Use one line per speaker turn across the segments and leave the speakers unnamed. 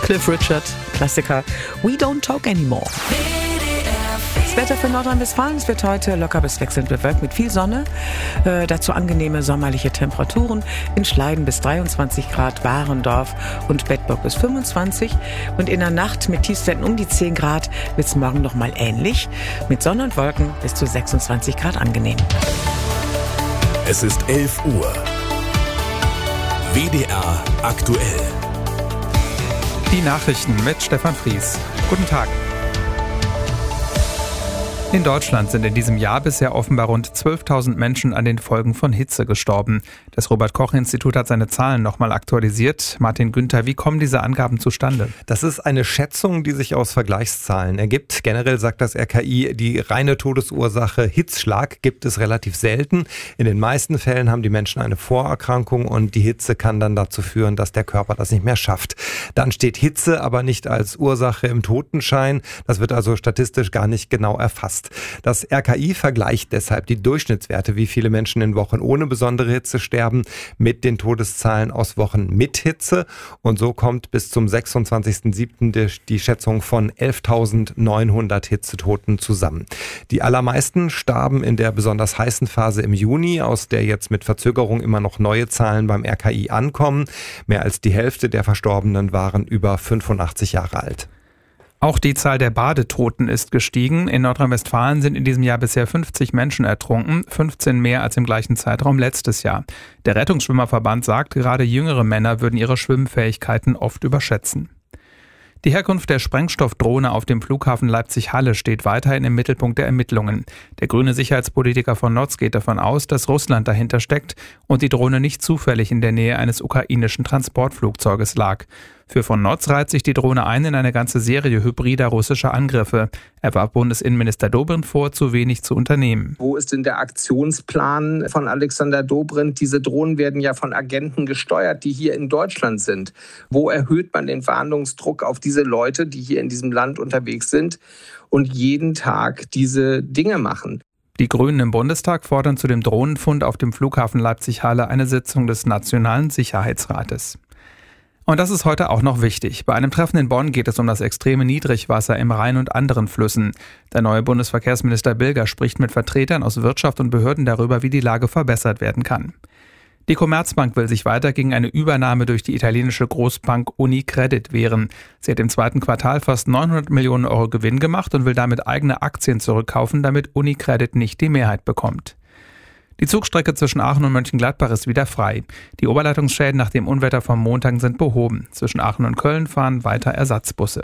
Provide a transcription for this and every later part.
Cliff Richard, Klassiker, We Don't Talk Anymore. Das Wetter für Nordrhein-Westfalen, es wird heute locker bis wechselnd bewölkt mit viel Sonne. Dazu angenehme sommerliche Temperaturen. In Schleiden bis 23 Grad, Warendorf und Bedburg bis 25. Und in der Nacht mit Tiefstwerten um die 10 Grad wird es morgen nochmal ähnlich. Mit Sonne und Wolken bis zu 26 Grad angenehm.
Es ist 11 Uhr. WDR aktuell.
Die Nachrichten mit Stefan Fries. Guten Tag. In Deutschland sind in diesem Jahr bisher offenbar rund 12.000 Menschen an den Folgen von Hitze gestorben. Das Robert-Koch-Institut hat seine Zahlen nochmal aktualisiert. Martin Günther, wie kommen diese Angaben zustande?
Das ist eine Schätzung, die sich aus Vergleichszahlen ergibt. Generell sagt das RKI, die reine Todesursache Hitzschlag gibt es relativ selten. In den meisten Fällen haben die Menschen eine Vorerkrankung und die Hitze kann dann dazu führen, dass der Körper das nicht mehr schafft. Dann steht Hitze aber nicht als Ursache im Totenschein. Das wird also statistisch gar nicht genau erfasst. Das RKI vergleicht deshalb die Durchschnittswerte, wie viele Menschen in Wochen ohne besondere Hitze sterben, mit den Todeszahlen aus Wochen mit Hitze. Und so kommt bis zum 26.07. die Schätzung von 11.900 Hitzetoten zusammen. Die allermeisten starben in der besonders heißen Phase im Juni, aus der jetzt mit Verzögerung immer noch neue Zahlen beim RKI ankommen. Mehr als die Hälfte der Verstorbenen waren über 85 Jahre alt.
Auch die Zahl der Badetoten ist gestiegen. In Nordrhein-Westfalen sind in diesem Jahr bisher 50 Menschen ertrunken, 15 mehr als im gleichen Zeitraum letztes Jahr. Der Rettungsschwimmerverband sagt, gerade jüngere Männer würden ihre Schwimmfähigkeiten oft überschätzen. Die Herkunft der Sprengstoffdrohne auf dem Flughafen Leipzig-Halle steht weiterhin im Mittelpunkt der Ermittlungen. Der grüne Sicherheitspolitiker von Notz geht davon aus, dass Russland dahinter steckt und die Drohne nicht zufällig in der Nähe eines ukrainischen Transportflugzeuges lag. Für von Notz reiht sich die Drohne ein in eine ganze Serie hybrider russischer Angriffe. Er warf Bundesinnenminister Dobrindt vor, zu wenig zu unternehmen.
Wo ist denn der Aktionsplan von Alexander Dobrindt? Diese Drohnen werden ja von Agenten gesteuert, die hier in Deutschland sind. Wo erhöht man den Fahndungsdruck auf diese Leute, die hier in diesem Land unterwegs sind und jeden Tag diese Dinge machen?
Die Grünen im Bundestag fordern zu dem Drohnenfund auf dem Flughafen Leipzig-Halle eine Sitzung des Nationalen Sicherheitsrates. Und das ist heute auch noch wichtig. Bei einem Treffen in Bonn geht es um das extreme Niedrigwasser im Rhein und anderen Flüssen. Der neue Bundesverkehrsminister Bilger spricht mit Vertretern aus Wirtschaft und Behörden darüber, wie die Lage verbessert werden kann. Die Commerzbank will sich weiter gegen eine Übernahme durch die italienische Großbank UniCredit wehren. Sie hat im zweiten Quartal fast 900 Millionen Euro Gewinn gemacht und will damit eigene Aktien zurückkaufen, damit UniCredit nicht die Mehrheit bekommt. Die Zugstrecke zwischen Aachen und Mönchengladbach ist wieder frei. Die Oberleitungsschäden nach dem Unwetter vom Montag sind behoben. Zwischen Aachen und Köln fahren weiter Ersatzbusse.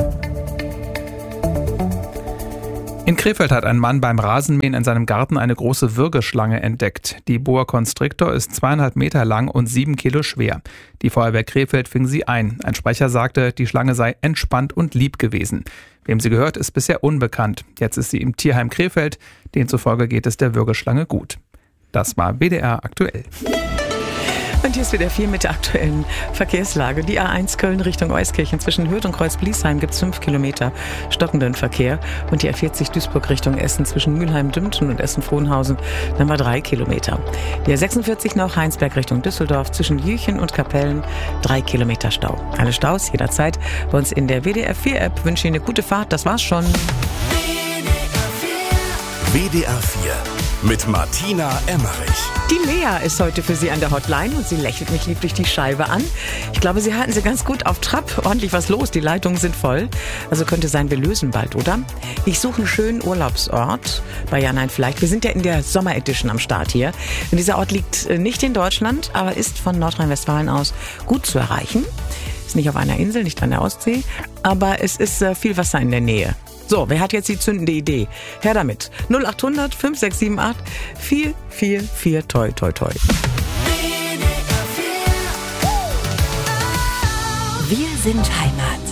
In Krefeld hat ein Mann beim Rasenmähen in seinem Garten eine große Würgeschlange entdeckt. Die Boa Constrictor ist 2,5 Meter lang und 7 Kilo schwer. Die Feuerwehr Krefeld fing sie ein. Ein Sprecher sagte, die Schlange sei entspannt und lieb gewesen. Wem sie gehört, ist bisher unbekannt. Jetzt ist sie im Tierheim Krefeld. Demzufolge geht es der Würgeschlange gut. Das war WDR aktuell.
Und hier ist wieder viel mit der aktuellen Verkehrslage. Die A1 Köln Richtung Euskirchen zwischen Hürth und Kreuz-Bliesheim gibt es 5 Kilometer stockenden Verkehr. Und die A40 Duisburg Richtung Essen zwischen Mülheim-Dümten und Essen-Frohnhausen dann mal 3 Kilometer. Die A46 nach Heinsberg Richtung Düsseldorf zwischen Jüchen und Kapellen 3 Kilometer Stau. Alle Staus jederzeit bei uns in der WDR 4 App. Wünsche Ihnen eine gute Fahrt. Das war's schon.
WDR 4 mit Martina Emmerich.
Die Lea ist heute für Sie an der Hotline und sie lächelt mich lieb durch die Scheibe an. Ich glaube, Sie halten sie ganz gut auf Trab. Ordentlich was los, die Leitungen sind voll. Also könnte sein, wir lösen bald, oder? Ich suche einen schönen Urlaubsort. Bei Ja, nein, vielleicht. Wir sind ja in der Sommer-Edition am Start hier. Und dieser Ort liegt nicht in Deutschland, aber ist von Nordrhein-Westfalen aus gut zu erreichen. Ist nicht auf einer Insel, nicht an der Ostsee, aber es ist viel Wasser in der Nähe. So, wer hat jetzt die zündende Idee? Her damit. 0800 5678 444 toi toi toi.
Wir sind Heimat.